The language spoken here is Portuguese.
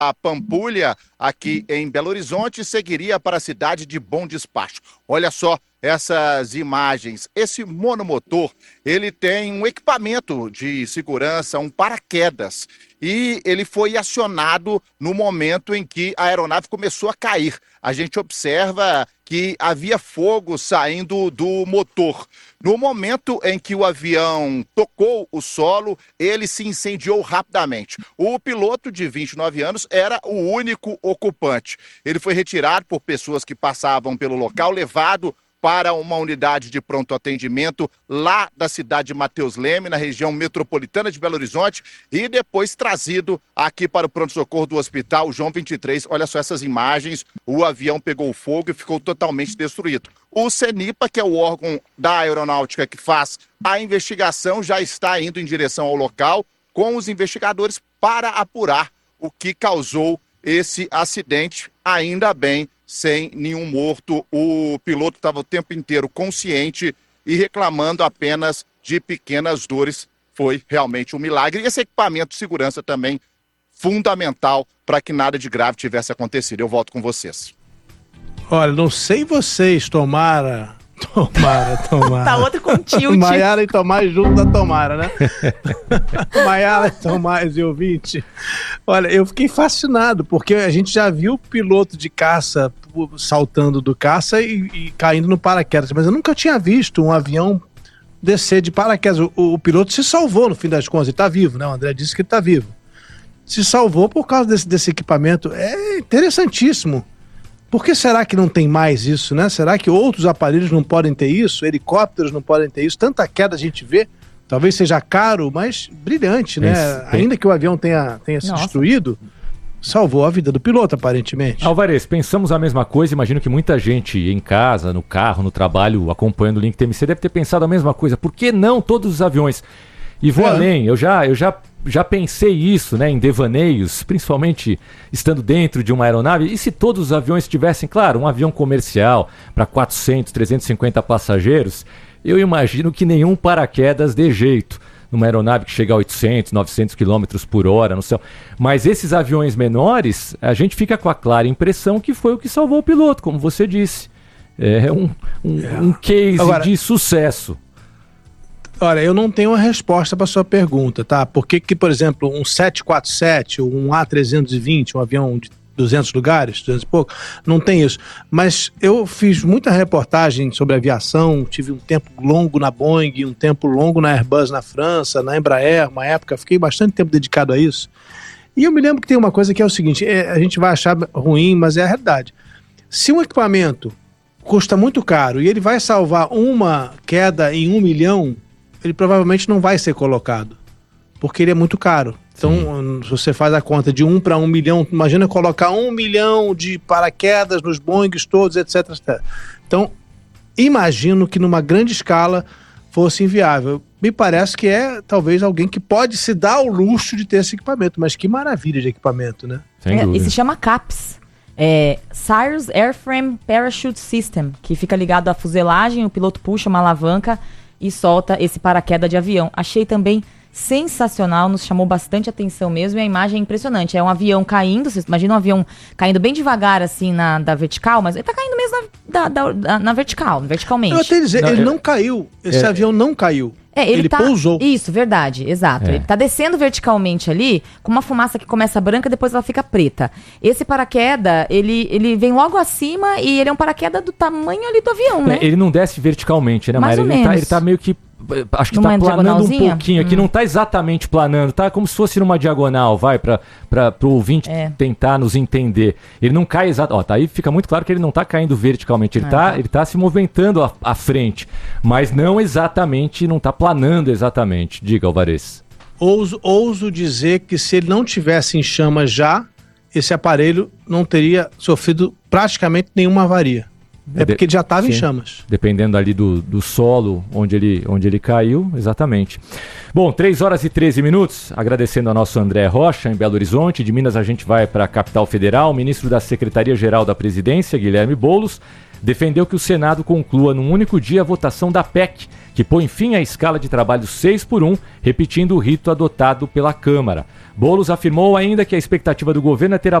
a Pampulha, aqui em Belo Horizonte, e seguiria para a cidade de Bom Despacho. Olha só essas imagens. Esse monomotor, ele tem um equipamento de segurança, um paraquedas, e ele foi acionado no momento em que a aeronave começou a cair. A gente observa que havia fogo saindo do motor. No momento em que o avião tocou o solo, ele se incendiou rapidamente. O piloto de 29 anos era o único ocupante. Ele foi retirado por pessoas que passavam pelo local, levado para uma unidade de pronto atendimento lá da cidade de Mateus Leme, na região metropolitana de Belo Horizonte, e depois trazido aqui para o pronto-socorro do Hospital João 23. Olha só essas imagens, o avião pegou fogo e ficou totalmente destruído. O CENIPA, que é o órgão da aeronáutica que faz a investigação, já está indo em direção ao local com os investigadores para apurar o que causou esse acidente, ainda bem, sem nenhum morto. O piloto estava o tempo inteiro consciente e reclamando apenas de pequenas dores. Foi realmente um milagre. E esse equipamento de segurança também fundamental para que nada de grave tivesse acontecido. Eu volto com vocês. Olha, não sei vocês, Tomara. Tá outro com tilt. Maiara e Tomás junto da Tomara, né? Maiara e Tomás e ouvinte. Olha, eu fiquei fascinado, porque a gente já viu o piloto de caça saltando do caça e caindo no paraquedas, mas eu nunca tinha visto um avião descer de paraquedas. O piloto se salvou, no fim das contas, ele tá vivo, né? O André disse que ele tá vivo. Se salvou por causa desse equipamento. É interessantíssimo. Por que será que não tem mais isso, né? Será que outros aparelhos não podem ter isso? Helicópteros não podem ter isso? Tanta queda a gente vê, talvez seja caro, mas brilhante, né? Ainda que o avião tenha se destruído, salvou a vida do piloto, aparentemente. Alvarez, pensamos a mesma coisa. Imagino que muita gente em casa, no carro, no trabalho, acompanhando o Link TMC, deve ter pensado a mesma coisa. Por que não todos os aviões? E vou além, eu já pensei isso, né, em devaneios, principalmente estando dentro de uma aeronave. E se todos os aviões tivessem, claro, um avião comercial para 400, 350 passageiros, eu imagino que nenhum paraquedas dê jeito numa aeronave que chega a 800, 900 km por hora no céu. Mas esses aviões menores, a gente fica com a clara impressão que foi o que salvou o piloto, como você disse. É um case agora, de sucesso. Olha, eu não tenho uma resposta para a sua pergunta, tá? Por que, por exemplo, um 747, um A320, um avião de 200 lugares, 200 e pouco, não tem isso. Mas eu fiz muita reportagem sobre aviação, tive um tempo longo na Boeing, um tempo longo na Airbus na França, na Embraer, uma época, fiquei bastante tempo dedicado a isso. E eu me lembro que tem uma coisa que é o seguinte, a gente vai achar ruim, mas é a realidade. Se um equipamento custa muito caro e ele vai salvar uma queda em 1 milhão, ele provavelmente não vai ser colocado, porque ele é muito caro. Então, se você faz a conta de 1 para 1 milhão, imagina colocar 1 milhão de paraquedas nos Boeings todos, etc, etc. Então, imagino que numa grande escala fosse inviável. Me parece que é talvez alguém que pode se dar ao luxo de ter esse equipamento, mas que maravilha de equipamento, né? E se chama CAPS. Cirrus Airframe Parachute System, que fica ligado à fuselagem, o piloto puxa uma alavanca e solta esse paraquedas de avião. Achei também sensacional, nos chamou bastante atenção mesmo, e a imagem é impressionante. É um avião caindo, vocês imaginam um avião caindo bem devagar, assim, da vertical, mas ele tá caindo mesmo na vertical, verticalmente. Eu até dizer, ele não caiu, esse avião não caiu. Ele pousou. Isso, verdade, exato. Ele tá descendo verticalmente ali, com uma fumaça que começa branca, depois ela fica preta. Esse paraquedas, ele vem logo acima e ele é um paraquedas do tamanho ali do avião, né? Ele não desce verticalmente, né, mais Mayra? Ele tá meio que... Acho que tá planando um pouquinho aqui, não tá exatamente planando, tá como se fosse numa diagonal, pro ouvinte tentar nos entender. Ele não cai exatamente, tá aí fica muito claro que ele não tá caindo verticalmente, ele tá se movimentando à frente, mas não exatamente, não tá planando exatamente. Diga, Alvarez. Ouso dizer que se ele não tivesse em chamas já, esse aparelho não teria sofrido praticamente nenhuma avaria. Porque ele já estava em chamas. Dependendo ali do solo onde ele caiu, exatamente. Bom, 3h13, agradecendo ao nosso André Rocha, em Belo Horizonte. De Minas a gente vai para a capital federal. O ministro da Secretaria-Geral da Presidência, Guilherme Boulos, defendeu que o Senado conclua num único dia a votação da PEC, que põe fim à escala de trabalho 6x1, repetindo o rito adotado pela Câmara. Boulos afirmou ainda que a expectativa do governo é ter